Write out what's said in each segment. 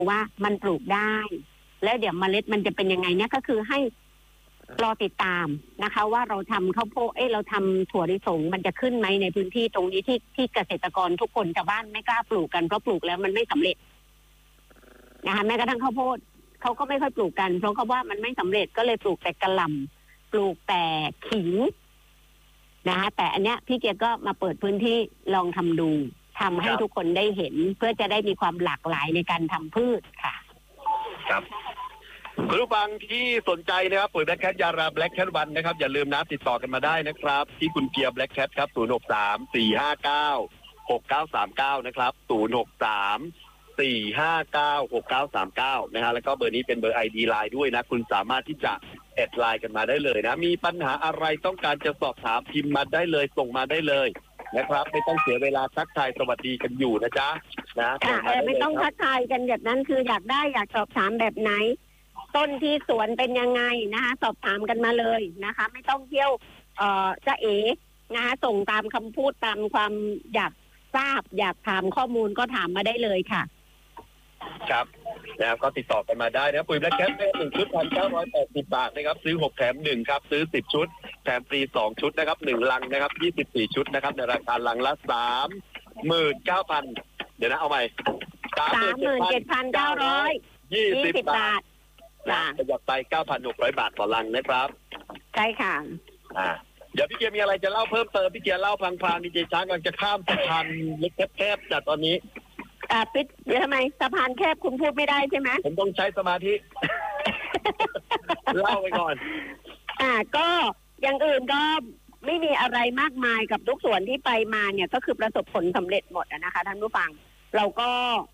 ว่ามันปลูกได้แล้วเดี๋ยวเมล็ดมันจะเป็นยังไงเนี่ยก็คือให้รอติดตามนะคะ ว่าเราทำข้าวโพดเราทำถั่วลิสงมันจะขึ้นไหมในพื้นที่ตรงนี้ที่เกษตรกรทุกคนชาวบ้านไม่กล้าปลูกกันเพราะปลูกแล้วมันไม่สำเร็จนะคะแม้กระทั่งข้าวโพดเขาก็ไม่ค่อยปลูกกันเพราะเขาว่ามันไม่สำเร็จก็เลยปลูกแต่กะหล่ำปลูกแต่ขิงนะคะแต่อันเนี้ยพี่เกียรติก็มาเปิดพื้นที่ลองทำดูทำให้ทุกคนได้เห็นเพื่อจะได้มีความหลากหลายในการทำพืชค่ะครับคุณผู้ฟังที่สนใจนะครับปุ๋ยแบล็คแคทยาราแบล็คแคทวันนะครับอย่าลืมนะติดต่อกันมาได้นะครับที่คุณเกียร์แบล็คแคทครับ063-459-6939นะครับ063-459-6939นะฮะแล้วก็เบอร์นี้เป็นเบอร์ ID ไลน์ด้วยนะคุณสามารถที่จะแอดไลน์กันมาได้เลยนะมีปัญหาอะไรต้องการจะสอบถามพิมพ์มาได้เลยส่งมาได้เลยนะครับไม่ต้องเสียเวลาทักทายสวัสดีกันอยู่นะจ๊ะนะไม่ต้องทักทายกันแบบนั้นคืออยากสอบถามแบบไหนต้นที่สวนเป็นยังไงนะคะสอบถามกันมาเลยนะคะไม่ต้องเที่ยวจะเอ๋นะคะส่งตามคำพูดตามความอยากทราบอยากถามข้อมูลก็ถามมาได้เลยค่ะครับนะครับก็ติดต่อกันมาได้นะปุ๋ยแบล็คแคท1ชุด 1,980 บาทนะครับซื้อ6แถม1ครับซื้อ10ชุดแถมฟรี2ชุดนะครับ1ลังนะครับ24ชุดนะครับในราคาลังละ 39,000 เดี๋ยวนะเอาใหม่ 37,920 บาทประหยัดไป 9,600 บาทต่อลังนะครับใช่ค่ะเดี๋ยวพี่เกียร์มีอะไรจะเล่าเพิ่มเติมพี่เกียร์เล่าพลางๆดีเจช้างกำลังจะข้ามสะพานเล็กแคบๆจากตอนนี้ปิดเดี๋ยวทำไมสะพานแคบคุณพูดไม่ได้ใช่ไหมผมต้องใช้สมาธิ เล่าไปก่อนก็อย่างอื่นก็ไม่มีอะไรมากมายกับทุกส่วนที่ไปมาเนี่ยก็คือประสบผลสำเร็จหมดนะคะท่านผู้ฟังเราก็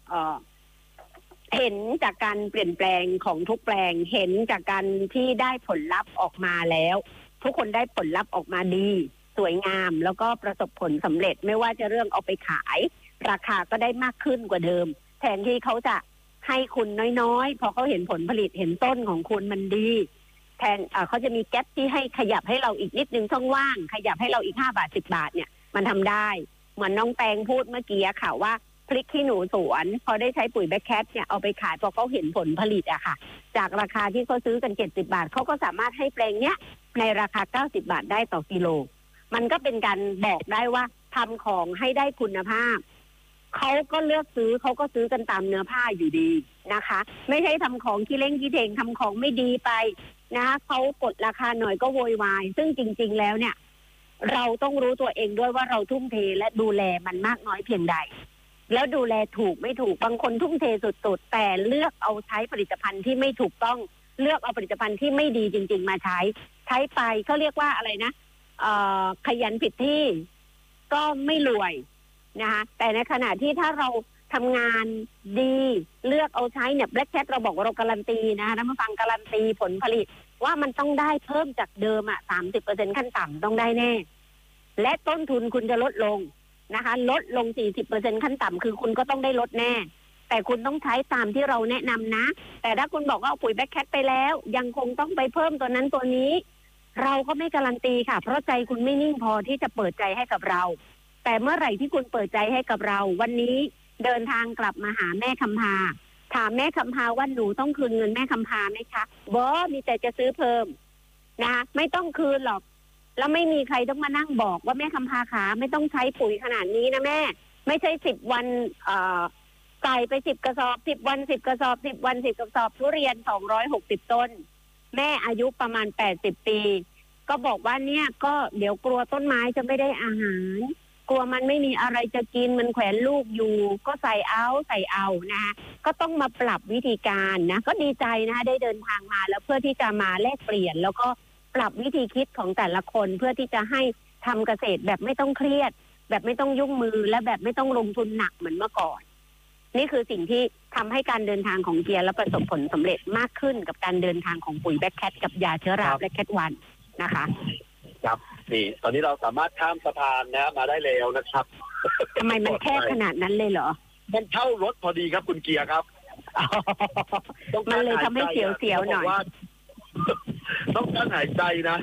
เห็นจากการเปลี่ยนแปลงของทุกแปลงเห็นจากการที่ได้ผลลัพธ์ออกมาแล้วทุกคนได้ผลลัพธ์ออกมาดีสวยงามแล้วก็ประสบผลสำเร็จไม่ว่าจะเรื่องเอาไปขายราคาก็ได้มากขึ้นกว่าเดิมแทนที่เขาจะให้คุณน้อยๆพอเขาเห็นผลผลิตเห็นต้นของคุณมันดีแทนเขาจะมีแก๊ปที่ให้ขยับให้เราอีกนิดนึงช่องว่างขยับให้เราอีก5 บาท10 บาทเนี่ยมันทำได้เหมือนน้องแตงพูดเมื่อกี้ค่ะว่าพริกขี้หนูสวนพอได้ใช้ปุ๋ยแบล็คแคทเนี่ยเอาไปขายพอเขาเห็นผลผลิตอะค่ะจากราคาที่เขาซื้อกัน70 บาทเขาก็สามารถให้แปลงเนี้ยในราคา90 บาทได้ต่อกิโลมันก็เป็นการบอกได้ว่าทำของให้ได้คุณภาพเขาก็เลือกซื้อเขาก็ซื้อกันตามเนื้อผ้าอยู่ดีนะคะไม่ใช่ทำของขี้เล้งขี้เถงทำของไม่ดีไปนะคะเขากดราคาหน่อยก็โวยวายซึ่งจริงๆแล้วเนี่ยเราต้องรู้ตัวเองด้วยว่าเราทุ่มเทและดูแลมันมากน้อยเพียงใดแล้วดูแลถูกไม่ถูกบางคนทุ่มเทสุดๆแต่เลือกเอาใช้ผลิตภัณฑ์ที่ไม่ถูกต้องเลือกเอาผลิตภัณฑ์ที่ไม่ดีจริงๆมาใช้ไปเขาเรียกว่าอะไรนะขยันผิดที่ก็ไม่รวยนะคะแต่ในขณะที่ถ้าเราทำงานดีเลือกเอาใช้เนี่ยแบล็คแคทเราบอกว่าเราการันตีนะคะท่านผู้ฟังการันตีผลผลิตว่ามันต้องได้เพิ่มจากเดิม30% ขั้นต่ำต้องได้แน่และต้นทุนคุณจะลดลงนะคะลดลง40% ขั้นต่ำคือคุณก็ต้องได้ลดแน่แต่คุณต้องใช้ตามที่เราแนะนำนะแต่ถ้าคุณบอกว่าเอาปุ๋ยแบล็คแคทไปแล้วยังคงต้องไปเพิ่มตัวนั้นตัวนี้เราก็ไม่การันตีค่ะเพราะใจคุณไม่นิ่งพอที่จะเปิดใจให้กับเราแต่เมื่อไหร่ที่คุณเปิดใจให้กับเราวันนี้เดินทางกลับมาหาแม่คำพาถามแม่คำพาว่าหนูต้องคืนเงินแม่คำพาไหมคะมีแต่จะซื้อเพิ่มนะไม่ต้องคืนหรอกแล้วไม่มีใครต้องมานั่งบอกว่าแม่คำพาขาไม่ต้องใช้ปุ๋ยขนาดนี้นะแม่ไม่ใช่10 วันใส่ไป10 กระสอบ10 วัน10 กระสอบ10 วัน10 กระสอบทุเรียน260 ต้นแม่อายุประมาณ80 ปีก็บอกว่าเนี่ยก็เดี๋ยวกลัวต้นไม้จะไม่ได้อาหารกลัวมันไม่มีอะไรจะกินมันแขวนลูกอยู่ก็ใส่เอานะคะก็ต้องมาปรับวิธีการนะก็ดีใจนะคะได้เดินทางมาแล้วเพื่อที่จะมาแลกเปลี่ยนแล้วก็ปรับวิธีคิดของแต่ละคนเพื่อที่จะให้ทำเกษตรแบบไม่ต้องเครียดแบบไม่ต้องยุ่งมือและแบบไม่ต้องลงทุนหนักเหมือนเมื่อก่อนนี่คือสิ่งที่ทำให้การเดินทางของเกียร์และประสบผลสำเร็จมากขึ้นกับการเดินทางของปุ๋ยแบล็คแคทกับยาเชื้อราแบล็คแคทวันนะคะครับนี่ตอนนี้เราสามารถข้ามสะพานนะมาได้แล้วนะครับทำไมมันแคบขนาดนั้นเลยเหรอมันเท่ารถพอดีครับคุณเกียร์ครับมันเลยทำให้เสียวๆหน่อยต้องการหายใจนะ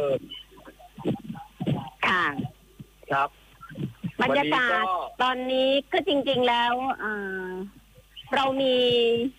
ค่ะครับบรรยากาศตอนนี้ก็จริงๆแล้วเรามี